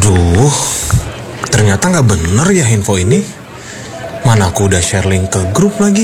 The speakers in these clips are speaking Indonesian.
Aduh, ternyata nggak bener ya info ini. Mana aku udah share link ke grup lagi.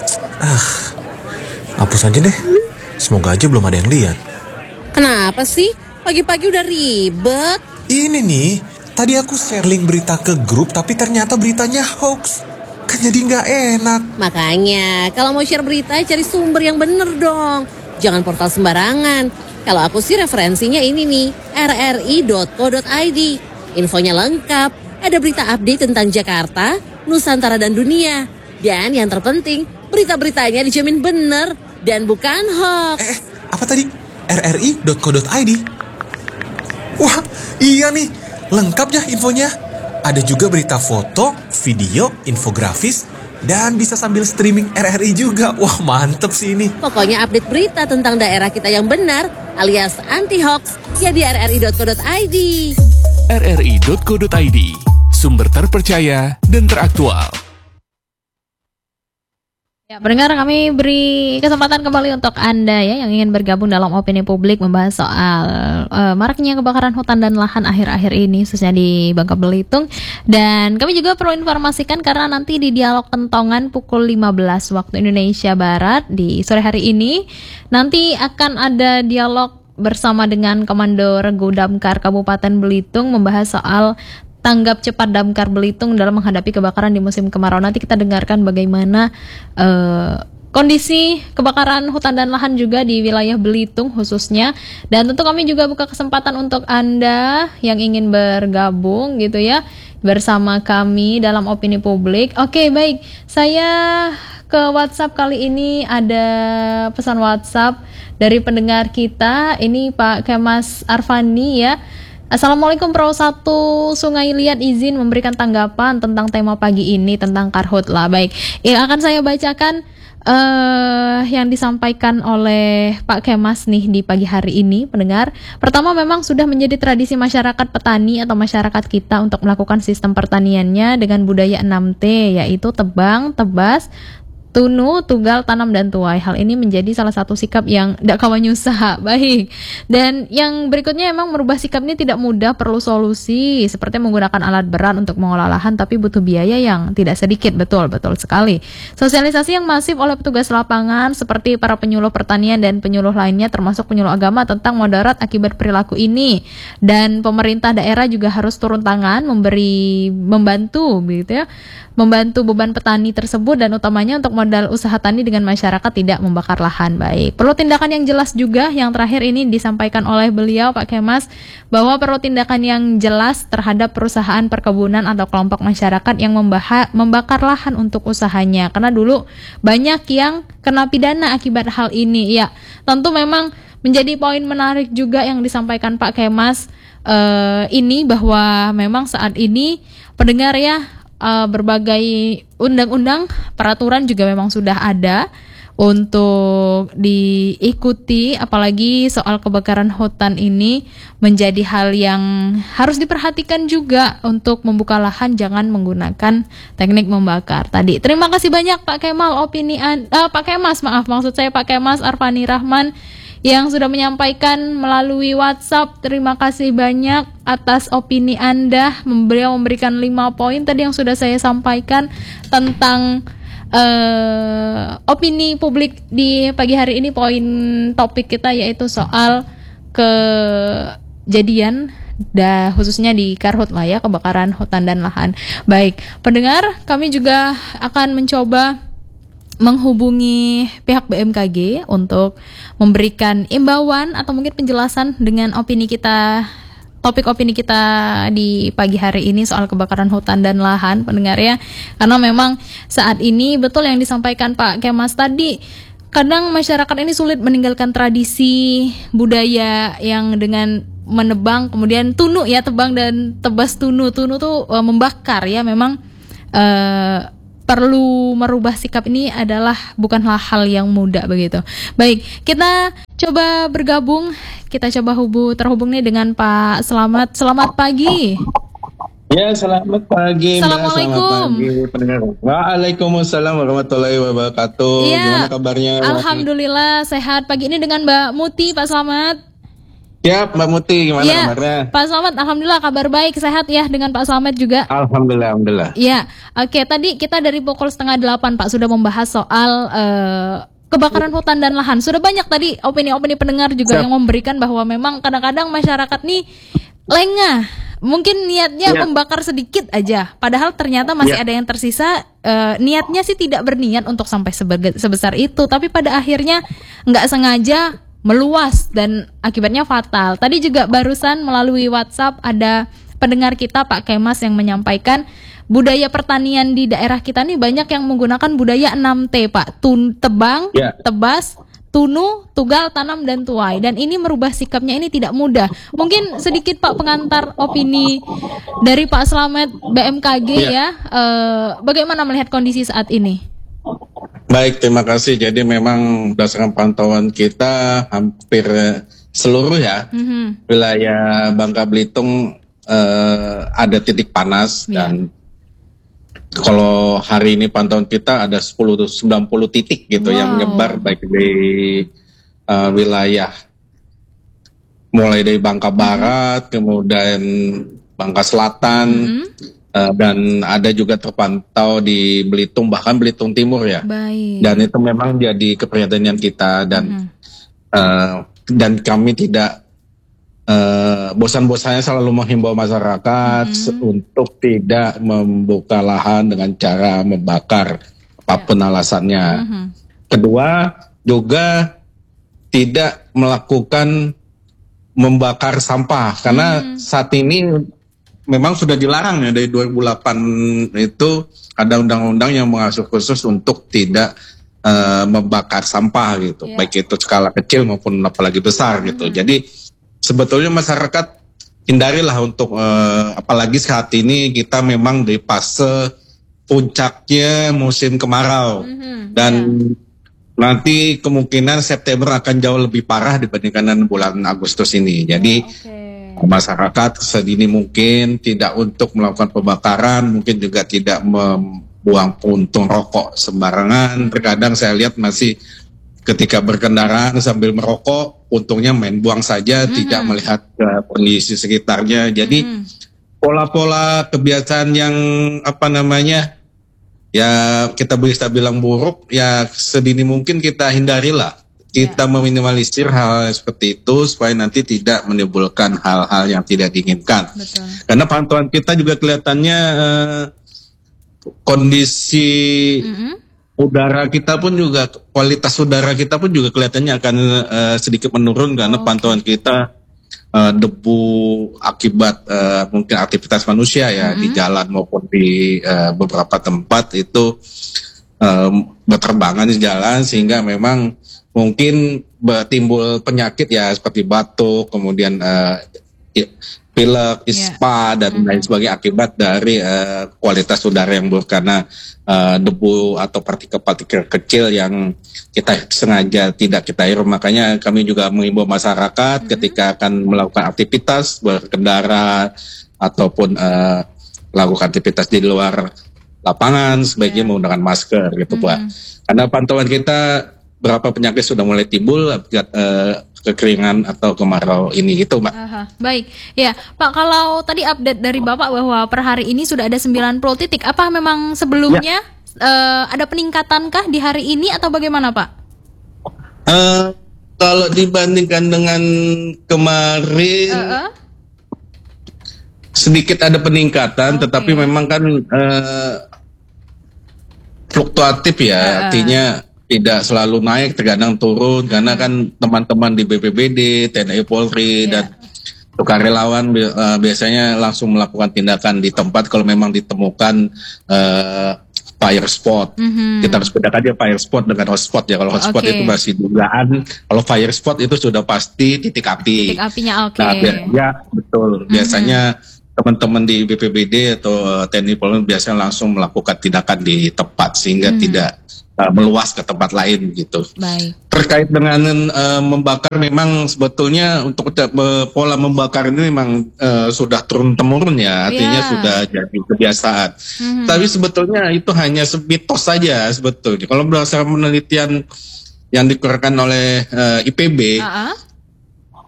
Hapus aja deh. Semoga aja belum ada yang lihat. Kenapa sih? Pagi-pagi udah ribet. Ini nih, tadi aku share link berita ke grup tapi ternyata beritanya hoax. Kan jadi nggak enak. Makanya, kalau mau share berita cari sumber yang bener dong. Jangan portal sembarangan. Kalau aku sih referensinya ini nih, rri.co.id. Infonya lengkap, ada berita update tentang Jakarta, Nusantara dan dunia. Dan yang terpenting, berita-beritanya dijamin bener dan bukan hoax. Apa tadi? rri.co.id? Wah, iya nih, lengkap ya infonya. Ada juga berita foto, video, infografis, dan bisa sambil streaming RRI juga. Wah, mantep sih ini. Pokoknya update berita tentang daerah kita yang benar alias anti-hoax ya di rri.co.id. rri.co.id, sumber terpercaya dan teraktual. Ya, pendengar, kami beri kesempatan kembali untuk Anda ya yang ingin bergabung dalam opini publik membahas soal maraknya kebakaran hutan dan lahan akhir-akhir ini, khususnya di Bangka Belitung. Dan kami juga perlu informasikan karena nanti di dialog kentongan pukul 15 waktu Indonesia Barat di sore hari ini, nanti akan ada dialog bersama dengan Komando Regu Damkar Kabupaten Belitung membahas soal tanggap cepat Damkar Belitung dalam menghadapi kebakaran di musim kemarau. Nanti kita dengarkan bagaimana kondisi kebakaran hutan dan lahan juga di wilayah Belitung khususnya. Dan tentu kami juga buka kesempatan untuk Anda yang ingin bergabung gitu ya bersama kami dalam opini publik. Oke, baik. Saya ke WhatsApp kali ini ada pesan WhatsApp dari pendengar kita. Ini Pak Kemas Arfani ya. Assalamualaikum Pro 1 Sungai Liat, izin memberikan tanggapan tentang tema pagi ini tentang karhutla. Baik, yang akan saya bacakan yang disampaikan oleh Pak Kemas nih di pagi hari ini, pendengar. Pertama, memang sudah menjadi tradisi masyarakat petani atau masyarakat kita untuk melakukan sistem pertaniannya dengan budaya 6T, yaitu tebang, tebas, tunu, tugal, tanam, dan tuai. Hal ini menjadi salah satu sikap yang tidak kawan nyusah. Baik. Dan yang berikutnya, emang merubah sikap ini tidak mudah, perlu solusi seperti menggunakan alat berat untuk mengolah lahan, tapi butuh biaya yang tidak sedikit. Betul sekali. Sosialisasi yang masif oleh petugas lapangan seperti para penyuluh pertanian dan penyuluh lainnya, termasuk penyuluh agama, tentang mudarat akibat perilaku ini. Dan pemerintah daerah juga harus turun tangan membantu gitu ya, membantu beban petani tersebut, dan utamanya untuk modal usaha tani dengan masyarakat tidak membakar lahan. Baik, perlu tindakan yang jelas juga. Yang terakhir ini disampaikan oleh beliau Pak Kemas bahwa perlu tindakan yang jelas terhadap perusahaan perkebunan atau kelompok masyarakat yang membakar lahan untuk usahanya, karena dulu banyak yang kena pidana akibat hal ini. Ya, tentu memang menjadi poin menarik juga yang disampaikan Pak Kemas ini, bahwa memang saat ini pendengar ya, berbagai undang-undang, peraturan juga memang sudah ada untuk diikuti, apalagi soal kebakaran hutan ini menjadi hal yang harus diperhatikan juga untuk membuka lahan, jangan menggunakan teknik membakar tadi. Terima kasih banyak Pak Kemal Pak Kemas Arfani Rahman yang sudah menyampaikan melalui WhatsApp. Terima kasih banyak atas opini Anda. Beliau memberikan 5 poin tadi yang sudah saya sampaikan tentang opini publik di pagi hari ini. Poin topik kita yaitu soal kejadian khususnya di karhutla ya, kebakaran hutan dan lahan. Baik, pendengar, kami juga akan mencoba menghubungi pihak BMKG untuk memberikan imbauan atau mungkin penjelasan dengan opini kita, topik opini kita di pagi hari ini soal kebakaran hutan dan lahan, pendengar ya. Karena memang saat ini betul yang disampaikan Pak Kemas tadi, kadang masyarakat ini sulit meninggalkan tradisi budaya yang dengan menebang, kemudian tunu ya, tebang dan tebas tunu tuh membakar ya, memang perlu merubah sikap ini adalah bukanlah hal yang mudah begitu. Baik, kita coba bergabung, kita coba terhubung nih dengan Pak Selamat. Selamat pagi. Ya, selamat pagi. Assalamualaikum. Selamat pagi, pendengar. Waalaikumsalam warahmatullahi wabarakatuh. Ya, gimana kabarnya? Alhamdulillah sehat. Pagi ini dengan Mbak Muti, Pak Selamat. Siap, Mbak Muti, gimana Iya, kabarnya? Pak Slamet, alhamdulillah kabar baik, sehat ya dengan Pak Slamet juga. Alhamdulillah. Iya, oke. Tadi kita dari pukul 7:30 Pak sudah membahas soal kebakaran hutan dan lahan. Sudah banyak tadi opini-opini pendengar juga Siap. yang memberikan bahwa memang kadang-kadang masyarakat nih lengah. Mungkin niatnya Iya. membakar sedikit aja, padahal ternyata masih Iya. ada yang tersisa. Niatnya sih tidak berniat untuk sampai sebesar itu, tapi pada akhirnya nggak sengaja meluas dan akibatnya fatal. Tadi juga barusan melalui WhatsApp ada pendengar kita Pak Kemas yang menyampaikan budaya pertanian di daerah kita nih banyak yang menggunakan budaya 6T Pak. Tebang, Ya. tebas, tunu, tugal, tanam, dan tuai. Dan ini merubah sikapnya ini tidak mudah. Mungkin sedikit Pak pengantar opini dari Pak Slamet BMKG ya. Bagaimana melihat kondisi saat ini? Baik, terima kasih. Jadi memang berdasarkan pantauan kita hampir seluruh ya wilayah Bangka Belitung ada titik panas Ya. dan kalau hari ini pantauan kita ada 90 titik gitu yang menyebar baik di wilayah mulai dari Bangka Barat, kemudian Bangka Selatan, dan ada juga terpantau di Belitung, bahkan Belitung Timur ya. Baik. Dan itu memang jadi keprihatinan kita dan kami tidak bosan-bosannya selalu menghimbau masyarakat untuk tidak membuka lahan dengan cara membakar apapun alasannya. Kedua, juga tidak melakukan membakar sampah karena saat ini memang sudah dilarang ya dari 2008 itu ada undang-undang yang mengatur khusus untuk tidak membakar sampah gitu, baik itu skala kecil maupun apalagi besar gitu. Jadi sebetulnya masyarakat hindarilah untuk apalagi saat ini kita memang di fase puncaknya musim kemarau dan nanti kemungkinan September akan jauh lebih parah dibandingkan dengan bulan Agustus ini. Jadi masyarakat sedini mungkin tidak untuk melakukan pembakaran, mungkin juga tidak membuang puntung rokok sembarangan. Terkadang saya lihat masih ketika berkendaraan sambil merokok, untungnya main buang saja, tidak melihat kondisi sekitarnya. Jadi pola-pola kebiasaan yang ya kita bisa bilang buruk, ya sedini mungkin kita hindarilah. Kita meminimalisir hal seperti itu supaya nanti tidak menimbulkan hal-hal yang tidak diinginkan. Betul. Karena pantauan kita juga kelihatannya kondisi udara kita pun juga, kualitas udara kita pun juga kelihatannya akan sedikit menurun karena pantauan kita debu akibat mungkin aktivitas manusia ya di jalan maupun di beberapa tempat itu berterbangan di jalan sehingga memang mungkin timbul penyakit ya seperti batuk, kemudian pilek, ispa dan lain sebagainya akibat dari kualitas udara yang buruk karena debu atau partikel-partikel kecil yang kita sengaja tidak kita hirup. Makanya kami juga mengimbau masyarakat ketika akan melakukan aktivitas berkendara ataupun melakukan aktivitas di luar lapangan sebaiknya menggunakan masker gitu Pak. Karena pantauan kita berapa penyakit sudah mulai timbul akibat kekeringan atau kemarau ini gitu Mbak. Baik, ya Pak, kalau tadi update dari Bapak bahwa per hari ini sudah ada 90 titik, apa memang sebelumnya ada peningkatankah di hari ini atau bagaimana Pak? Kalau dibandingkan dengan kemarin sedikit ada peningkatan, tetapi memang kan fluktuatif ya, artinya tidak selalu naik, terkadang turun karena kan teman-teman di BPBD, TNI Polri dan sukarelawan biasanya langsung melakukan tindakan di tempat kalau memang ditemukan fire spot. Kita harus bedakan dia fire spot dengan hotspot ya. Kalau hotspot itu masih dugaan, kalau fire spot itu sudah pasti titik api. Titik apinya Nah, ya betul. Biasanya teman-teman di BPBD atau TNI Polri biasanya langsung melakukan tindakan di tempat sehingga tidak meluas ke tempat lain gitu. Baik. Terkait dengan membakar, memang sebetulnya untuk pola membakar ini memang sudah turun temurun ya, artinya sudah jadi kebiasaan. Tapi sebetulnya itu hanya mitos saja sebetulnya. Kalau berdasarkan penelitian yang dikeluarkan oleh IPB,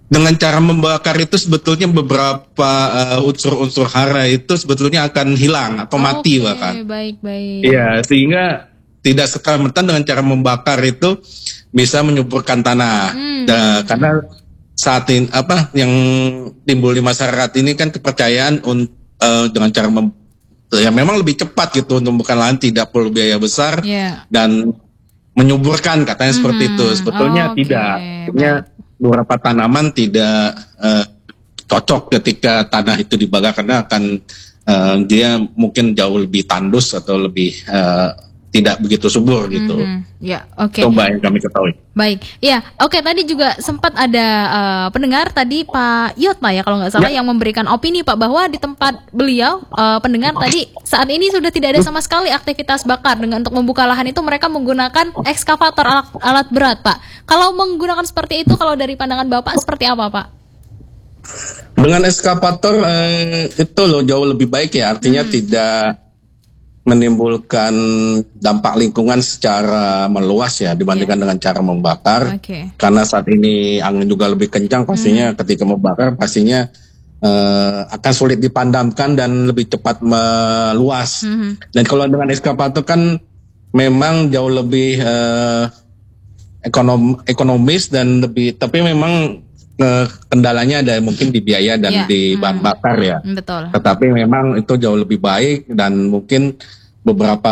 dengan cara membakar itu sebetulnya beberapa unsur-unsur hara itu sebetulnya akan hilang atau mati bahkan. Baik. Iya, sehingga tidak serta-merta dengan cara membakar itu bisa menyuburkan tanah. Karena saat ini yang timbul di masyarakat ini kan kepercayaan dengan cara ya memang lebih cepat gitu untuk membuka lahan, tidak perlu biaya besar dan menyuburkan katanya seperti itu. Sebetulnya tidak. Sebetulnya beberapa tanaman tidak cocok ketika tanah itu dibakar karena akan dia mungkin jauh lebih tandus atau lebih tidak begitu subur gitu. Ya, oke. Coba yang kami ketahui. Baik, ya, oke. Tadi juga sempat ada pendengar tadi Pak Yotma ya kalau nggak salah yang memberikan opini Pak bahwa di tempat beliau pendengar tadi saat ini sudah tidak ada sama sekali aktivitas bakar dengan untuk membuka lahan itu mereka menggunakan ekskavator alat berat Pak. Kalau menggunakan seperti itu kalau dari pandangan Bapak seperti apa Pak? Dengan ekskavator itu loh jauh lebih baik ya, artinya tidak menimbulkan dampak lingkungan secara meluas ya dibandingkan dengan cara membakar. Karena saat ini angin juga lebih kencang, pastinya ketika membakar pastinya akan sulit dipadamkan dan lebih cepat meluas. Dan kalau dengan ekskavator kan memang jauh lebih ekonomis dan lebih, tapi memang kendalanya ada mungkin di biaya dan di bahan bakar ya. Betul. Tetapi memang itu jauh lebih baik dan mungkin beberapa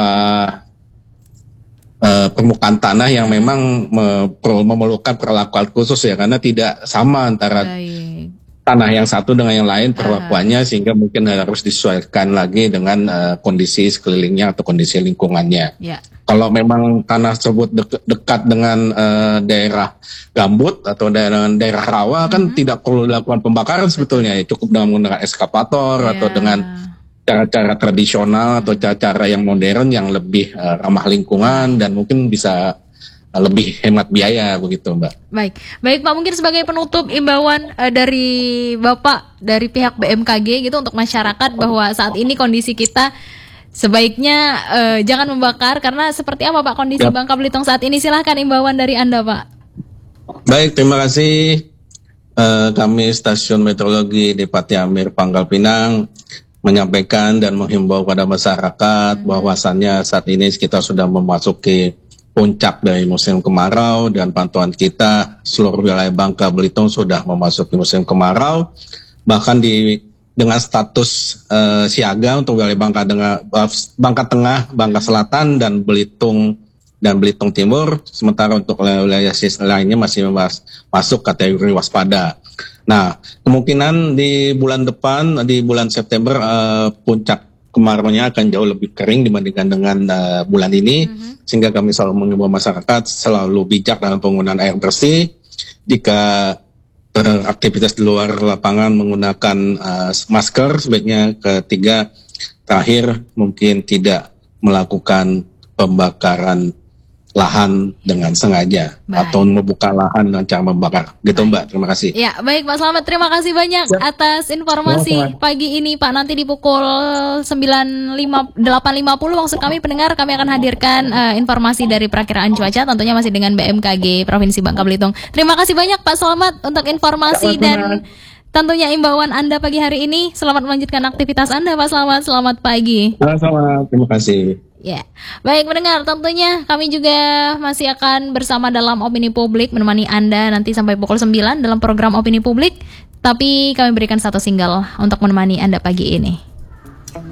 permukaan tanah yang memang memerlukan perlakuan khusus ya, karena tidak sama antara tanah yang satu dengan yang lain perlakuannya, sehingga mungkin harus disesuaikan lagi dengan kondisi sekelilingnya atau kondisi lingkungannya. Kalau memang tanah tersebut dekat dengan daerah gambut atau daerah rawa kan tidak perlu dilakukan pembakaran sebetulnya, cukup dengan menggunakan ekskavator atau dengan cara-cara tradisional atau cara-cara yang modern yang lebih ramah lingkungan dan mungkin bisa lebih hemat biaya begitu Mbak. Baik Pak, mungkin sebagai penutup imbauan dari Bapak dari pihak BMKG gitu untuk masyarakat bahwa saat ini kondisi kita sebaiknya jangan membakar karena seperti apa Pak kondisi Bangka Belitung saat ini, silahkan imbauan dari Anda Pak. Baik, terima kasih. Kami Stasiun Meteorologi Depati Amir Pangkal Pinang menyampaikan dan menghimbau pada masyarakat bahwasannya saat ini kita sudah memasuki puncak dari musim kemarau dan pantauan kita seluruh wilayah Bangka Belitung sudah memasuki musim kemarau, bahkan dengan status siaga untuk wilayah Bangka Tengah, Bangka Selatan dan Belitung Timur, sementara untuk wilayah lainnya masih masuk kategori waspada. Nah, kemungkinan di bulan depan, di bulan September, puncak kemaraunya akan jauh lebih kering dibandingkan dengan bulan ini, sehingga kami selalu mengimbau masyarakat selalu bijak dalam penggunaan air bersih. Jika beraktivitas di luar lapangan menggunakan masker, sebaiknya ketiga terakhir mungkin tidak melakukan pembakaran lahan dengan sengaja atau membuka lahan dengan cara membakar. Gitu Mbak, terima kasih. Ya, baik Pak Slamet, terima kasih banyak atas informasi pagi ini Pak. Nanti di pukul 8.50 maksud kami pendengar, kami akan hadirkan informasi dari perakiraan cuaca tentunya masih dengan BMKG Provinsi Bangka Belitung. Terima kasih banyak Pak Slamet untuk informasi dan tentunya imbauan Anda pagi hari ini. Selamat melanjutkan aktivitas Anda Pak Slamet. Selamat pagi. Selamat, terima kasih. Ya, baik mendengar, tentunya kami juga masih akan bersama dalam Opini Publik menemani Anda nanti sampai pukul 9 dalam program Opini Publik. Tapi kami berikan satu single untuk menemani Anda pagi ini.